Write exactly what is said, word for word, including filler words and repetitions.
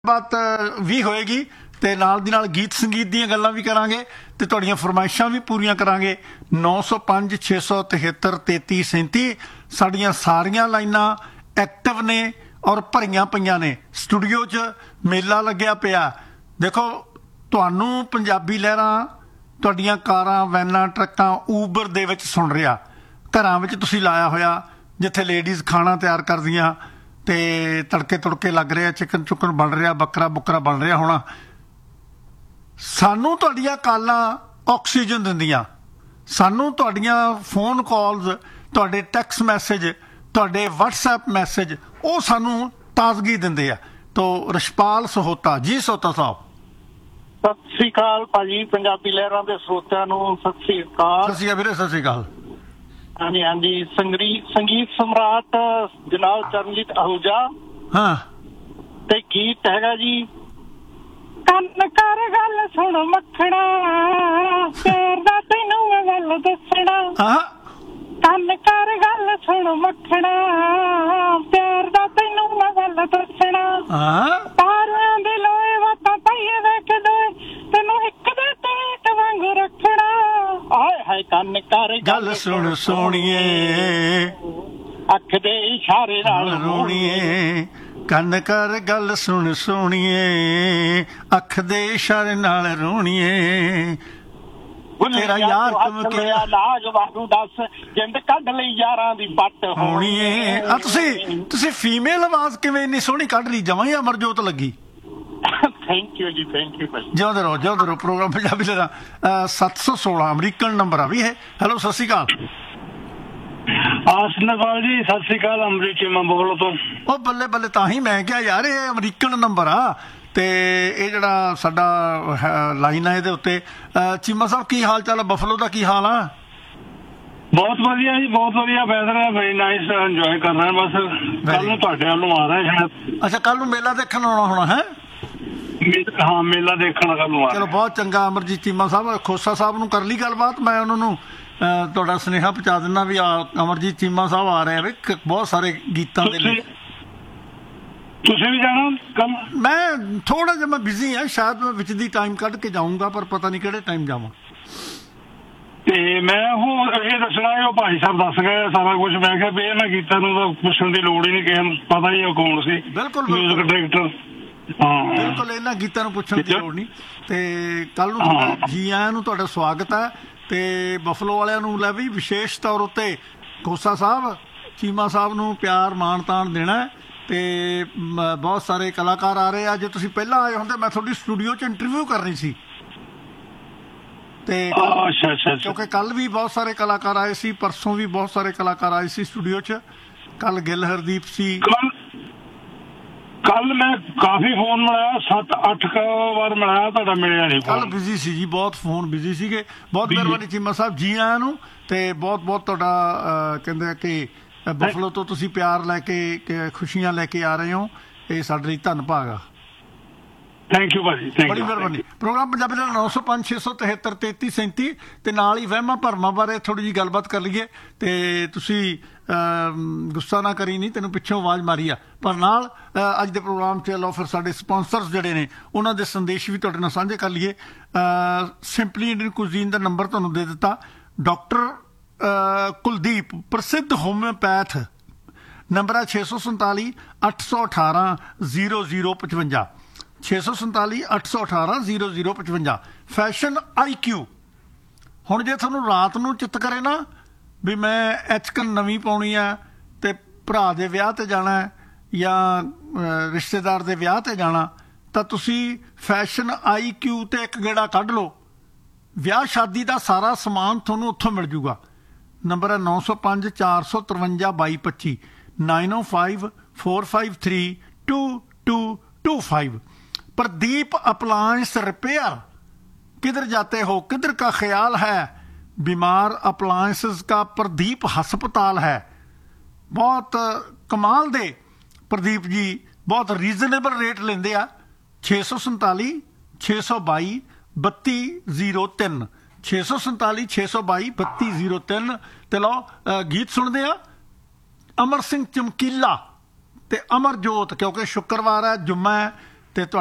ਬਾਤ ਵੀ ਹੋਏਗੀ ਤੇ ਨਾਲ ਦੀ ਨਾਲ ਗੀਤ ਸੰਗੀਤ ਦੀਆਂ ਗੱਲਾਂ ਵੀ ਕਰਾਂਗੇ ਤੇ ਤੁਹਾਡੀਆਂ ਫਰਮਾਇਸ਼ਾਂ ਵੀ ਪੂਰੀਆਂ ਕਰਾਂਗੇ। ਨੌ ਸੌ ਪੰਜ ਛੇ ਸੌ ਤਿਹੱਤਰ ਤੇਤੀ ਸੈਂਤੀ ਸਾਡੀਆਂ ਸਾਰੀਆਂ ਲਾਈਨਾਂ ਐਕਟਿਵ ਨੇ ਔਰ ਭਰੀਆਂ ਪਈਆਂ ਨੇ। ਸਟੂਡੀਓ 'ਚ ਮੇਲਾ ਲੱਗਿਆ ਪਿਆ। ਦੇਖੋ ਤੁਹਾਨੂੰ ਪੰਜਾਬੀ ਲਹਿਰਾਂ ਤੁਹਾਡੀਆਂ ਕਾਰਾਂ ਵੈਨਾਂ ਟਰੱਕਾਂ ਊਬਰ ਦੇ ਵਿੱਚ ਸੁਣ ਰਿਹਾ, ਘਰਾਂ ਵਿੱਚ ਤੁਸੀਂ ਲਾਇਆ ਹੋਇਆ ਜਿੱਥੇ ਲੇਡੀਜ਼ ਖਾਣਾ ਤਿਆਰ ਕਰਦੀਆਂ ਤੇ ਤੜਕੇ ਤੁੜਕੇ ਲੱਗ ਰਿਹਾ, ਚਿਕਨ ਚੁਕਨ ਬਣ ਰਿਹਾ, ਬੱਕਰਾ ਬੁੱਕਰਾ ਬਣ ਰਿਹਾ ਹੋਣਾ। ਸਾਨੂੰ ਤੁਹਾਡੀਆਂ ਕਾਲਾਂ ਆਕਸੀਜਨ ਦਿੰਦੀਆਂ, ਸਾਨੂੰ ਤੁਹਾਡੀਆਂ ਫੋਨ ਕਾਲਸ, ਤੁਹਾਡੇ ਟੈਕਸਟ ਮੈਸੇਜ, ਤੁਹਾਡੇ ਵਟਸਐਪ ਮੈਸੇਜ ਉਹ ਸਾਨੂੰ ਤਾਜ਼ਗੀ ਦਿੰਦੇ ਆ। ਤੋ ਰਸ਼ਪਾਲ ਸਹੋਤਾ ਜੀ, ਸਹੋਤਾ ਸਾਹਿਬ ਸਤਿ ਸ੍ਰੀ ਅਕਾਲ ਭਾਜੀ, ਪੰਜਾਬੀ ਲਹਿਰਾਂ ਦੇ ਸਰੋਤਿਆਂ ਨੂੰ ਸਤਿ ਸ੍ਰੀ ਅਕਾਲ। ਸਤਿ ਸ੍ਰੀ ਅਕਾਲ ਵੀਰੇ, ਸਤਿ ਸ੍ਰੀ ਅਕਾਲ। ਹਾਂਜੀ ਹਾਂਜੀ, ਸੰਗੀਤ ਸੰਗੀਤ ਸਮਰਾਟ ਜਨਾਬ ਚਰਨਜੀਤ ਅਹੂਜਾ ਹਾਂ ਤੇ ਗੀਤ ਹੈਗਾ ਜੀ ਕੰਨ ਕਰ ਗੱਲ ਸੁਣ ਮੱਖਣਾ, ਪਿਆਰ ਦਾ ਤੈਨੂੰ ਮੈਂ ਗੱਲ ਦੱਸਣਾ। ਹਾਂ ਕੰਨ ਕਰ ਗੱਲ ਸੁਣ ਮੱਖਣਾ, ਪਿਆਰ ਦਾ ਤੈਨੂੰ ਮੈਂ ਗੱਲ ਦੱਸਣਾ। ਹਾਂ ਤਾਰਿਆਂ ਦੇ ਲੋਏ ਵਾਤਾਂ ਪਈਏ ਵੇਖ ਲੋਏ, ਤੈਨੂੰ ਇੱਕ ਦੇ ਤੇਟ ਵਾਂਗੂ ਰੱਖਣਾ। ਆਏ ਹਾਏ ਕੰਨ ਕਰ ਗੱਲ ਸੁਣ ਸੋਣੀਏ, ਅੱਖ ਦੇ ਇਸ਼ਾਰੇ ਨਾਲ ਰੋਣੀਏ। ਕੰਨ ਕਰ ਗੱਲ ਸੁਣ ਸੋਣੀਏ, ਅੱਖ ਦੇ ਇਸ਼ਾਰੇ ਨਾਲ ਰੋਣੀਏ। ਤੇਰਾ ਯਾਰ ਤੁਮ ਕਿਹਾ ਲਾਗ ਵਾਂਗੂ ਦੱਸ, ਜਿੰਦ ਕੱਢ ਲਈ ਯਾਰਾਂ ਦੀ ਪੱਟ ਹੋਣੀਏ। ਆ ਤੁਸੀਂ ਤੁਸੀਂ ਫੀਮੇਲ ਆਵਾਜ਼ ਕਿਵੇਂ ਇੰਨੀ ਸੋਹਣੀ ਕੱਢ ਲਈ, ਜਮਾਂ ਹੀ ਅਮਰਜੋਤ ਲੱਗੀ। ਥੈਂਕ ਯੂ ਜੀ, ਥੈਂਕ ਯੂ ਭਾਈ। ਜਿਉਂਦੇ ਰਹੋ ਜਿਉਂਦੇ ਰਹੋ। ਪ੍ਰੋਗਰਾਮ ਪੰਜਾਬੀ ਲਹਿਰਾਂ ਸੱਤ ਸੌ ਸੋਲਾਂ ਅਮਰੀਕਨ ਨੰਬਰ ਆ ਵੀ ਹੈ। ਹੈਲੋ ਸਤਿ ਸ਼੍ਰੀ ਅਕਾਲ। ਆਸਨਵਾਲ ਜੀ ਸਤਿ ਸ਼੍ਰੀ ਅਕਾਲ, ਅੰਮ੍ਰਿਤ ਚੀਮਾ ਬੋਲੋ ਤੋਂ। ਉਹ ਬੱਲੇ ਬੱਲੇ, ਤਾਂ ਹੀ ਮੈਂ ਕਿਹਾ ਯਾਰ ਇਹ ਅਮਰੀਕਨ ਨੰਬਰ ਆ। ਤੇ ਇਹ ਜਿਹੜਾ ਸਾਡਾ ਲਾਈਨ ਆ ਇਹਦੇ ਉੱਤੇ ਚੀਮਾ ਸਾਹਿਬ ਕੀ ਹਾਲ ਚਾਲ ਆ? ਬਫਲੋ ਦਾ ਕੀ ਹਾਲ ਆ? ਬਹੁਤ ਵਧੀਆ ਜੀ, ਬਹੁਤ ਵਧੀਆ ਵੈਦਰ ਹੈ, ਵੈਰੀ ਨਾਈਸ, ਇੰਜੋਏ ਕਰ ਰਹੇ ਬਸ। ਕੱਲ ਨੂੰ ਤੁਹਾਡੇ ਵੱਲੋਂ ਆ ਰਹੇ ਸ਼ਾਇਦ। ਅੱਛਾ, ਕੱਲ ਨੂੰ ਮੇਲਾ ਦੇਖਣ ਆਉਣਾ ਹੋਣਾ ਹੈ? ਹਾਂ ਮੇਲਾ ਦੇਖਣ ਕੱਲ ਨੂੰ ਆ। ਚਲੋ ਬਹੁਤ ਚੰਗਾ। ਅਮਰਜੀਤ ਚੀਮਾ ਸਾਹਿਬ ਖੋਸਾ ਸਾਹਿਬ ਨੂੰ ਕਰ ਲਈ ਗੱਲਬਾਤ, ਮੈਂ ਉਹਨਾਂ ਨੂੰ ਤੁਹਾਡਾ ਸੁਨੇਹਾ ਪਹੁੰਚਾ ਦਿੰਦਾ ਵੀ ਅਮਰਜੀਤ ਚੀਮਾ ਸਾਹਿਬ ਆ ਰਹੇ ਆ ਵੀ ਬਹੁਤ ਸਾਰੇ ਗੀਤਾਂ ਦੇ ਲਈ। ਤੁਸੀਂ ਵੀ ਜਾਣਾ ਕੱਲ? ਮੈਂ ਥੋੜਾ ਜਿਹਾ ਮੈਂ ਬਿਜ਼ੀ ਹਾਂ, ਸ਼ਾਇਦ ਮੈਂ ਵਿੱਚ ਦੀ ਟਾਈਮ ਕੱਢ ਕੇ ਜਾਊਂਗਾ, ਪਰ ਪਤਾ ਨਹੀਂ ਕਿਹੜੇ ਟਾਈਮ ਜਾਵਾਂ। ਤੇ ਮੈਂ ਉਹ ਇਹ ਦੱਸਣਾ, ਉਹ ਭਾਈ ਸਾਹਿਬ ਦੱਸ ਗਏ ਸਾਰਾ ਕੁਝ। ਮੈਂ ਕਿਹਾ ਵੀ ਇਹਨਾਂ ਗੀਤਾਂ ਨੂੰ ਤਾਂ ਪੁੱਛਣ ਦੀ ਲੋੜ ਹੀ ਨਹੀਂ, ਕਿਸੇ ਨੂੰ ਪਤਾ ਹੀ ਉਹ ਕੌਣ ਸੀ। ਬਿਲਕੁਲ ਮਿਊਜ਼ਿਕ ਡਾਇਰੈਕਟਰ। ਹਾਂ ਬਿਲਕੁਲ, ਇਹਨਾਂ ਗੀਤਾਂ ਨੂੰ ਪੁੱਛਣ ਦੀ ਲੋੜ ਨਹੀਂ। ਤੇ ਕੱਲ ਨੂੰ ਜੀ ਆਇਆਂ ਨੂੰ, ਤੁਹਾਡਾ ਸਵਾਗਤ ਹੈ। ਤੇ ਬਫਲੋ ਵਾਲਿਆਂ ਨੂੰ ਲੈ ਵੀ ਵਿਸ਼ੇਸ਼ ਤੌਰ ਉੱਤੇ ਖੋਸਾ ਸਾਹਿਬ ਚੀਮਾ ਸਾਹਿਬ ਨੂੰ ਪਿਆਰ ਮਾਣ ਤਾਣ ਦੇਣਾ। ਤੇ ਬਹੁਤ ਸਾਰੇ ਕਲਾਕਾਰ ਆ ਰਹੇ ਆ। ਜੇ ਤੁਸੀਂ ਪਹਿਲਾਂ ਆਏ ਹੁੰਦੇ ਮੈਂ ਤੁਹਾਡੀ ਸਟੂਡੀਓ 'ਚ ਇੰਟਰਵਿਊ ਕਰਨੀ ਸੀ। ਤੇ ਕਿਉਂਕਿ ਕੱਲ ਵੀ ਬਹੁਤ ਸਾਰੇ ਕਲਾਕਾਰ ਆਏ ਸੀ, ਪਰਸੋਂ ਵੀ ਬਹੁਤ ਸਾਰੇ ਕਲਾਕਾਰ ਆਏ ਸੀ ਸਟੂਡੀਓ 'ਚ। ਕੱਲ ਗਿੱਲ ਹਰਦੀਪ ਸੀ। ਕੱਲ ਮੈਂ ਕਾਫੀ ਫੋਨ ਮਿਲਾਇਆ, ਸੱਤ ਅੱਠ ਵਾਰ ਮਿਲਾਇਆ, ਤੁਹਾਡਾ ਮਿਲਿਆ ਨਹੀਂ। ਕੱਲ ਬਿਜ਼ੀ ਸੀ ਜੀ, ਬਹੁਤ ਫੋਨ ਬਿਜ਼ੀ ਸੀਗੇ। ਬਹੁਤ ਮਿਹਰਬਾਨੀ ਚੀਮਾ ਸਾਹਿਬ, ਜੀ ਆਇਆਂ ਨੂੰ। ਤੇ ਬਹੁਤ ਬਹੁਤ ਤੁਹਾਡਾ ਕਹਿੰਦੇ ਕਿ ਬਫਲੋ ਤੋਂ ਤੁਸੀਂ ਪਿਆਰ ਲੈ ਕੇ, ਖੁਸ਼ੀਆਂ ਲੈ ਕੇ ਆ ਰਹੇ ਹੋ, ਇਹ ਸਾਡੇ ਲਈ ਧੰਨ ਭਾਗ ਆ। ਥੈਂਕ ਯੂ ਭਾਜੀ, ਬੜੀ ਮਿਹਰਬਾਨੀ। ਪ੍ਰੋਗਰਾਮ ਪੰਜਾਬੀ ਦਾ ਨੌ ਸੌ ਪੰਜ ਛੇ ਸੌ ਤਿਹੱਤਰ ਤੇਤੀ ਸੈਂਤੀ ਤੇ ਨਾਲ ਹੀ ਵਹਿਮਾਂ ਭਰਮਾਂ ਬਾਰੇ ਥੋੜ੍ਹੀ ਜਿਹੀ ਗੱਲਬਾਤ ਕਰ ਲਈਏ। ਤੇ ਤੁਸੀਂ ਗੁੱਸਾ ਨਾ ਕਰੀ, ਨਹੀਂ ਤੈਨੂੰ ਪਿੱਛੋਂ ਆਵਾਜ਼ ਮਾਰੀ ਆ, ਪਰ ਨਾਲ ਅੱਜ ਦੇ ਪ੍ਰੋਗਰਾਮ 'ਚ ਲਓ ਫਿਰ ਸਾਡੇ ਸਪਾਂਸਰਸ ਜਿਹੜੇ ਨੇ ਉਹਨਾਂ ਦੇ ਸੰਦੇਸ਼ ਵੀ ਤੁਹਾਡੇ ਨਾਲ ਸਾਂਝੇ ਕਰ ਲਈਏ। ਸਿੰਪਲੀ ਇੰਡੀਅਨ ਕੁਜ਼ੀਨ ਦਾ ਨੰਬਰ ਤੁਹਾਨੂੰ ਦੇ ਦਿੱਤਾ। ਡਾਕਟਰ ਕੁਲਦੀਪ ਪ੍ਰਸਿੱਧ ਹੋਮਿਓਪੈਥ, ਨੰਬਰ ਹੈ ਛੇ ਸੌ ਸੰਤਾਲੀ ਅੱਠ ਸੌ ਅਠਾਰਾਂ ਜ਼ੀਰੋ ਜ਼ੀਰੋ ਪਚਵੰਜਾ, ਛੇ ਸੌ ਸੰਤਾਲੀ ਅੱਠ ਸੌ ਅਠਾਰਾਂ ਜ਼ੀਰੋ ਜ਼ੀਰੋ ਪਚਵੰਜਾ। ਫੈਸ਼ਨ ਆਈ ਕਿਊ। ਹੁਣ ਜੇ ਤੁਹਾਨੂੰ ਰਾਤ ਨੂੰ ਚਿੱਤ ਕਰੇ ਨਾ ਵੀ ਮੈਂ ਐਚਕਨ ਨਵੀਂ ਪਾਉਣੀ ਆ ਤੇ ਭਰਾ ਦੇ ਵਿਆਹ 'ਤੇ ਜਾਣਾ ਜਾਂ ਰਿਸ਼ਤੇਦਾਰ ਦੇ ਵਿਆਹ 'ਤੇ ਜਾਣਾ, ਤਾਂ ਤੁਸੀਂ ਫੈਸ਼ਨ ਆਈ ਕਿਊ 'ਤੇ ਇੱਕ ਗੇੜਾ ਕੱਢ ਲਓ। ਵਿਆਹ ਸ਼ਾਦੀ ਦਾ ਸਾਰਾ ਸਮਾਨ ਤੁਹਾਨੂੰ ਉੱਥੋਂ ਮਿਲ ਜੂਗਾ। ਨੰਬਰ ਹੈ ਨੌ ਸੌ ਪੰਜ ਚਾਰ ਸੌ ਤਰਵੰਜਾ ਬਾਈ ਪੱਚੀ, nine O five four five three two to to five. Pradeep appliance repair, किधर जाते हो किधर का ख्याल है, बीमार अप्लायंसेस का प्रदीप हस्पताल है। बहुत कमाल दे प्रदीप जी, बहुत रीजनेबल रेट लेंदे आ। छे सौ संताली छे सौ बाई बत्ती जीरो तीन, छे सौ संताली छे सौ बाई बत्ती जीरो तीन। ते लो गीत सुनते हैं अमर सिंह चमकीला ते अमरजोत, क्योंकि शुक्रवार है, जुम्मा है ਤੇ